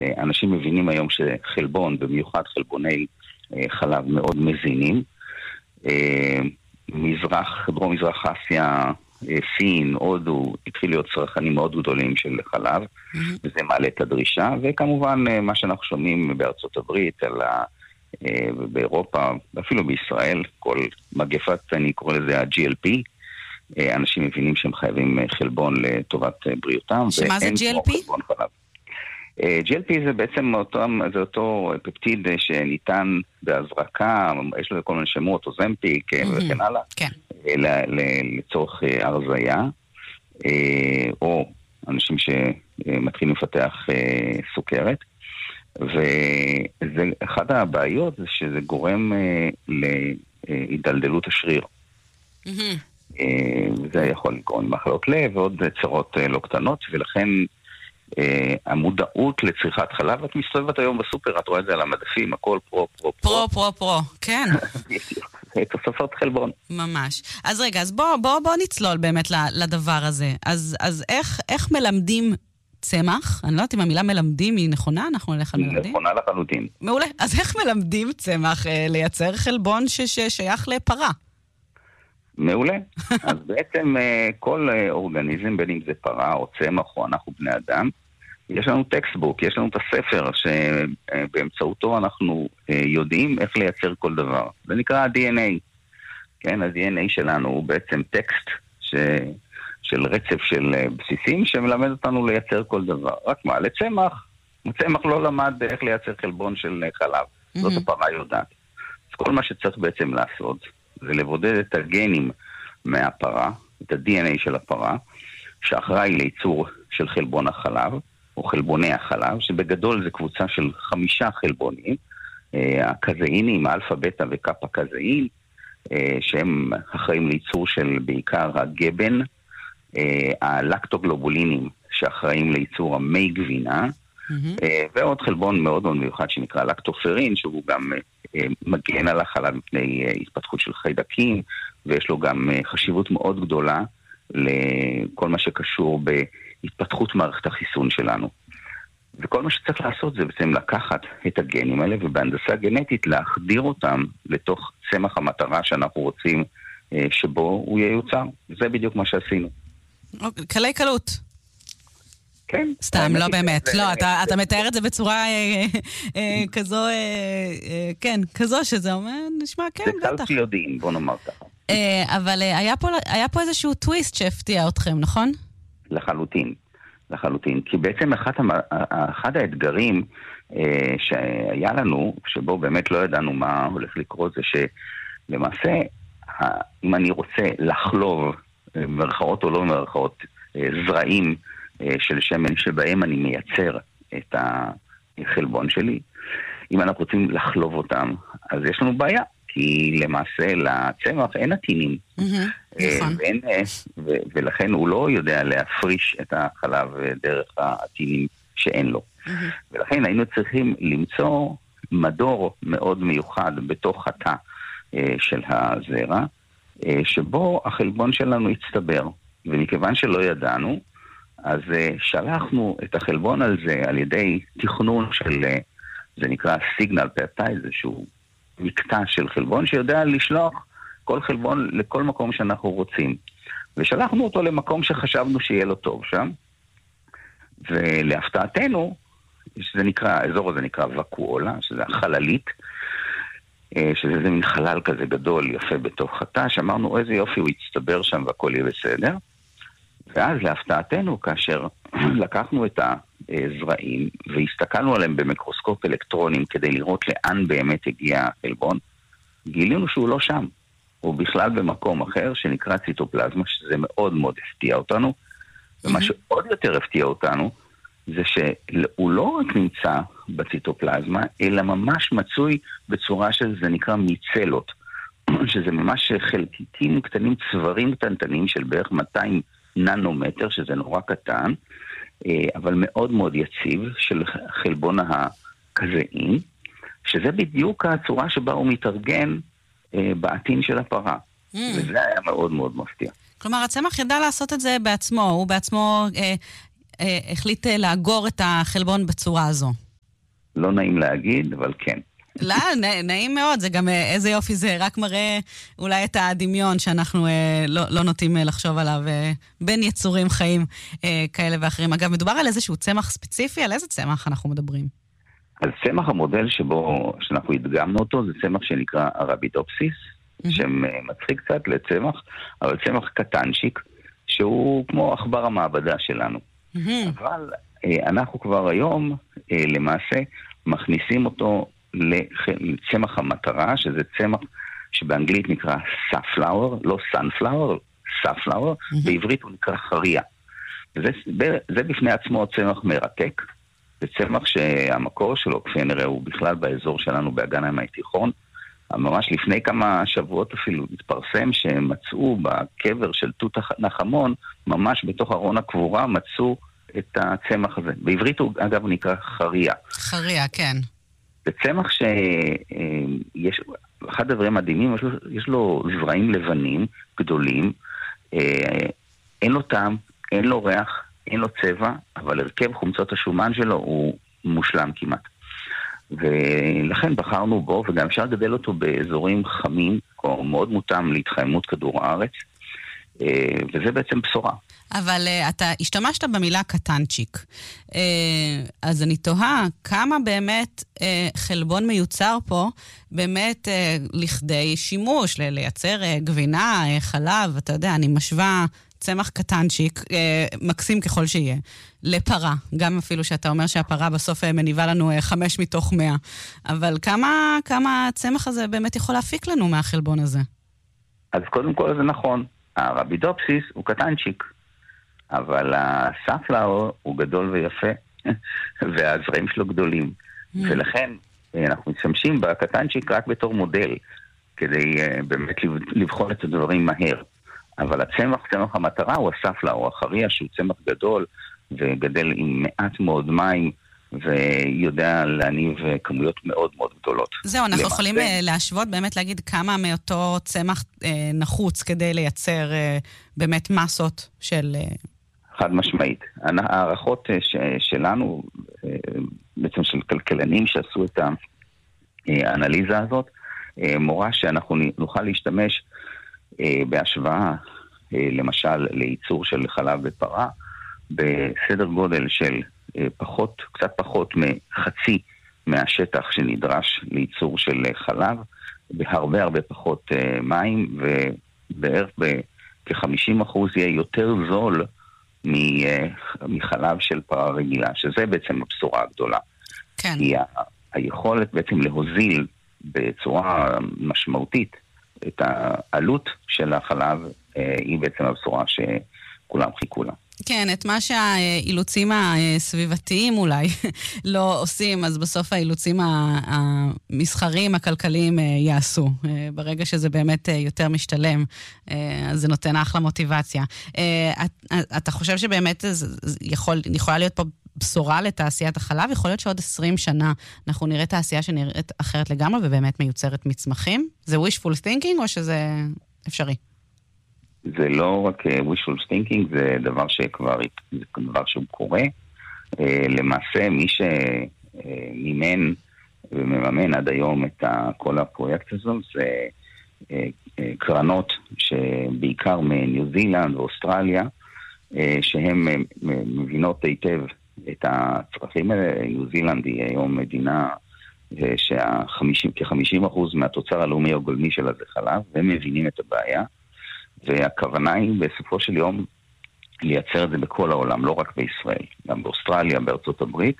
אנשים מבינים היום שחלבון, במיוחד חלבוני חלב מאוד מזינים. דרום מזרח אסיה, סין, הודו, התחיל להיות צרכנים מאוד גדולים של חלב, וזה מעלה את הדרישה, וכמובן מה שאנחנו שומעים בארצות הברית, באירופה, ואפילו בישראל, כל מגפת, אני קורא לזה ה-GLP, אנשים מבינים שהם חייבים חלבון לטובת בריאותם. שמה זה GLP? GLP זה בעצם אותו פפטיד שניתן בהזרקה, יש לו כל מיני שמות, אוזמפיק וכן הלאה, לצורך הרזיה, או אנשים שמתחילים לפתח סוכרת, ואחת הבעיות זה שזה גורם להידלדלות השריר. זה יכול לגרום מחלות לב ועוד צרות לא קטנות, ולכן המודעות לצריכת חלב, את מסתובבת היום בסופר, את רואה את זה על המדפים, הכל פרו, כן. תוספות חלבון. ממש. אז רגע, אז בוא נצלול באמת לדבר הזה. אז איך מלמדים צמח? אני לא יודעת אם המילה מלמדים היא נכונה, אנחנו נלך על מלמדים. נכונה לחלוטין. מעולה. אז איך מלמדים צמח לייצר חלבון ששייך לפרה? מעולה. אז בעצם כל אורגניזם, בין אם זה פרה או צמח או אנחנו בני אדם, יש לנו טקסטבוק, יש לנו את הספר שבאמצעותו אנחנו יודעים איך לייצר כל דבר. זה נקרא ה-DNA. כן, ה-DNA שלנו הוא בעצם טקסט של רצף של בסיסים שמלמד אותנו לייצר כל דבר. רק מה, לצמח לא למד איך לייצר חלבון של חלב. זאת הפרה יודעת. אז כל מה שצריך בעצם לעשות זה לבודד את הגנים מהפרה, את ה-DNA של הפרה, שאחראי לייצור של חלבון החלב, או חלבוני החלב, שבגדול זה קבוצה של 5 חלבונים, הקזאינים, האלפא, בטא וקאפא קזאין, שהם אחראים לייצור של בעיקר הגבן, הלקטוגלובולינים, שאחראים לייצור המי גבינה, ועוד חלבון מאוד מאוד מיוחד שנקרא לקטופרין, שהוא גם מגן על החלב מפני התפתחות של חיידקים, ויש לו גם חשיבות מאוד גדולה לכל מה שקשור בהתפתחות מערכת החיסון שלנו. וכל מה שצריך לעשות זה בעצם לקחת את הגנים האלה, ובהנדסה גנטית להחדיר אותם לתוך צמח המטרה שאנחנו רוצים שבו הוא ייוצר. זה בדיוק מה שעשינו. קלי קלות. כן. סתם, לא באמת. לא, אתה מתאר את זה בצורה כזו, כן, כזו שזה אומר, נשמע, כן, בטח. זה קל שיודעים, בוא נאמר ככה. אבל היה פה איזשהו טוויסט שהפתיע אתכם, נכון? לחלוטין. כי בעצם אחד האתגרים שהיה לנו, שבו באמת לא ידענו מה הולך לקרות, זה שלמעשה, אם אני רוצה לחלוב, מרכאות או לא מרכאות, זרעים, של שמן שבהם אני מייצר את החלבון שלי. אם אנחנו רוצים לחלוב אותם, אז יש לנו בעיה, כי למעשה לצמח אין עטינים. ולכן הוא לא יודע להפריש את החלב דרך העטינים שאין לו. ולכן היינו צריכים למצוא מדור מאוד מיוחד בתוך התא של הזרע, שבו החלבון שלנו יצטבר. ומכיוון שלא ידענו, אז שלחנו את החלבון על זה על ידי תכנון של, זה נקרא סיגנל פפטייד, איזשהו מקטע של חלבון שיודע לשלוח כל חלבון לכל מקום שאנחנו רוצים. ושלחנו אותו למקום שחשבנו שיהיה לו טוב שם, ולהפתעתנו, האזור הזה נקרא וקואלה, שזה החללית, שזה מין חלל כזה גדול, יפה בתוך התא, שאמרנו איזה יופי הוא יצטבר שם והכל יהיה בסדר. ואז להפתעתנו, כאשר לקחנו את הזרעים והסתכלנו עליהם במיקרוסקופ אלקטרונים כדי לראות לאן באמת הגיע החלבון, גילינו שהוא לא שם. הוא בכלל במקום אחר שנקרא ציטופלזמה, שזה מאוד מאוד הפתיע אותנו. ומה שעוד יותר הפתיע אותנו, זה שהוא לא רק נמצא בציטופלזמה, אלא ממש מצוי בצורה שזה נקרא מיצלות, שזה ממש חלקיקים קטנים, צברים קטנטנים של בערך 200 ננומטר, שזה נורא קטן, אבל מאוד מאוד יציב, של חלבון הקזאין, שזה בדיוק הצורה שבה הוא מתארגן בעתין של הפרה. וזה היה מאוד מאוד מפתיע. כלומר, הצמח ידע לעשות את זה בעצמו, הוא בעצמו החליט לאגור את החלבון בצורה הזו. לא נעים להגיד, אבל כן. לא, נעים מאוד, זה גם איזה יופי, זה רק מראה אולי את הדמיון שאנחנו לא נוטים לחשוב עליו בין יצורים חיים כאלה ואחרים. אגב, מדובר על איזשהו צמח ספציפי, על איזה צמח אנחנו מדברים? אז צמח המודל שאנחנו הדגמנו אותו, זה צמח שנקרא ארבידופסיס, שמצחיק קצת לצמח, אבל צמח קטנצ'יק, שהוא כמו עכבר המעבדה שלנו. אבל אנחנו כבר היום למעשה מכניסים אותו לצמח המטרה, שזה צמח שבאנגלית נקרא safflower, לא sunflower, safflower, בעברית הוא נקרא חריה. זה בפני עצמו צמח מרתק, זה צמח שהמקור שלו, כפי נראה, הוא בכלל באזור שלנו באגן הים התיכון. ממש לפני כמה שבועות אפילו התפרסם שמצאו בקבר של תות נחמון, ממש בתוך ארון הקבורה מצאו את הצמח הזה. בעברית הוא אגב נקרא חריה. חריה, כן. זה צמח שיש, אחד הדברים מדהימים, יש לו זרעים לבנים גדולים, אין לו טעם, אין לו ריח, אין לו צבע, אבל הרכב חומצות השומן שלו הוא מושלם כמעט. ולכן בחרנו בו, וגם אפשר לגדל אותו באזורים חמים, או מאוד מותאם להתחממות כדור הארץ, וזה בעצם בשורה. אבל אתה השתמשת במילה קטנצ'יק. אז אני תוהה כמה באמת חלבון מיוצר פה, באמת לכדי שימוש, לייצר גבינה, חלב, אתה יודע, אני משווה צמח קטנצ'יק, מקסים ככל שיהיה, לפרה. גם אפילו שאתה אומר שהפרה בסוף מניבה לנו 5 מתוך 100. אבל כמה הצמח הזה באמת יכול להפיק לנו מהחלבון הזה? אז קודם כל זה נכון. הרבידופסיס הוא קטנצ'יק. אבל הסאפלאור הוא גדול ויפה, והזרעים שלו גדולים. ולכן אנחנו משתמשים בקטנצ'יק רק בתור מודל, כדי באמת לבחון את הדברים מהר. אבל צמח המטרה הוא הסאפלאור, החריה, שהוא צמח גדול, וגדל עם מעט מאוד מים, ויודע להניב כמויות מאוד מאוד גדולות. זהו, אנחנו יכולים להשוות, באמת להגיד כמה מאותו צמח נחוץ כדי לייצר באמת מסות של... חד משמעית. הערכות שלנו, בעצם של כלכלנים שעשו את האנליזה הזאת, מורה שאנחנו נוכל להשתמש בהשוואה, למשל, לייצור של חלב בפרה, בסדר גודל של קצת פחות מחצי מהשטח שנדרש לייצור של חלב, בהרבה הרבה פחות מים, ובערך כ-50% יהיה יותר זול מחלב של פרה רגילה, שזה בעצם הבשורה הגדולה. כן. כי היכולת בעצם להוזיל בצורה משמעותית את העלות של החלב, היא בעצם הבשורה שכולם חיכו לה. כן, את מה שהאילוצים הסביבתיים אולי לא עושים, אז בסוף האילוצים המסחריים, הכלכליים יעשו. ברגע שזה באמת יותר משתלם, אז זה נותן אחלה מוטיבציה. אתה חושב שבאמת יכולה להיות פה בשורה לתעשיית החלב? יכול להיות שעוד 20 שנה אנחנו נראה תעשייה שנראית אחרת לגמרי ובאמת מיוצרת מצמחים? זה wishful thinking או שזה אפשרי? זה לא רק wishful thinking, זה דבר שהוא קורה. למעשה, מי שמימן ומממן עד היום את כל הפרויקט הזה, זה קרנות שבעיקר מניו זילנד ואוסטרליה, שהן מבינות היטב את הצרכים האלה. ניו זילנד היא היום מדינה כ-50% מהתוצר הלאומי הגולמי שלה זה חלב, והם מבינים את הבעיה. והכוונה היא בסופו של יום לייצר את זה בכל העולם, לא רק בישראל, גם באוסטרליה, בארצות הברית,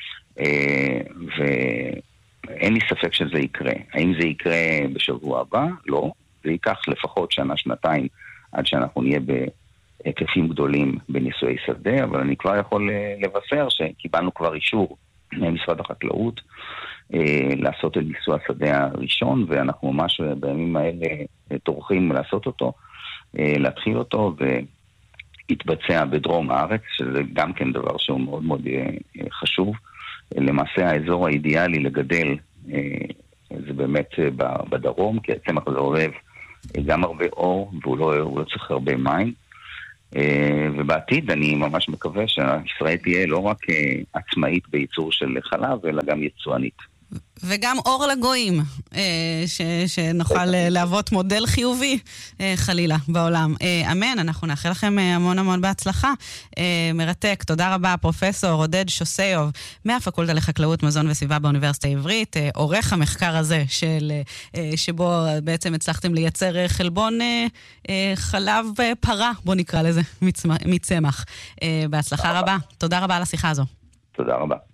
ואין לי ספק שזה יקרה. האם זה יקרה בשבוע הבא? לא. זה ייקח לפחות שנה-שנתיים עד שאנחנו נהיה בהיקפים גדולים בניסויי שדה, אבל אני כבר יכול לבשר שקיבלנו כבר אישור ממשרד החקלאות לעשות את ניסוי השדה הראשון, ואנחנו ממש בימים האלה טורחים לעשות אותו, להתחיל אותו והתבצע בדרום הארץ, שזה גם כן דבר שהוא מאוד מאוד חשוב. למעשה האזור האידיאלי לגדל זה באמת בדרום, כי הצמח הזה אוהב גם הרבה אור והוא לא צריך הרבה מים, ובעתיד אני ממש מקווה שישראל תהיה לא רק עצמאית בייצור של חלב, אלא גם יצואנית. וגם אור לגויים, שנוכל להוות מודל חיובי חלילה בעולם. אמן, אנחנו נאחל לכם המון המון בהצלחה. מרתק, תודה רבה, פרופסור עודד שוסיוב, מהפקולטה לחקלאות, מזון וסביבה באוניברסיטה העברית, עורך המחקר הזה, שבו בעצם הצלחתם לייצר חלבון חלב פרה, בוא נקרא לזה, מצמח. בהצלחה רבה. תודה רבה על השיחה הזו. תודה רבה.